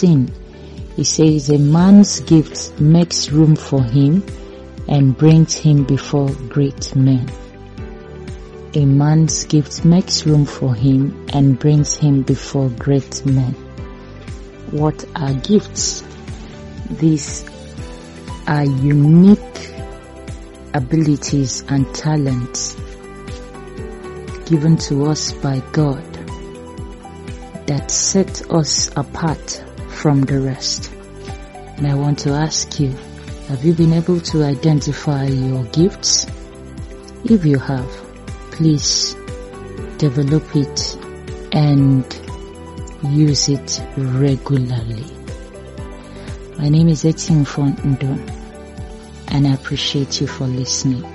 16, it says, a man's gift makes room for him and brings him before great men. A man's gift makes room for him and brings him before great men. What are gifts? These are unique abilities and talents given to us by God that set us apart from the rest. And I want to ask you, have you been able to identify your gifts? If you have, please develop it and use it regularly. My name is Etienne Fontendon, and I appreciate you for listening.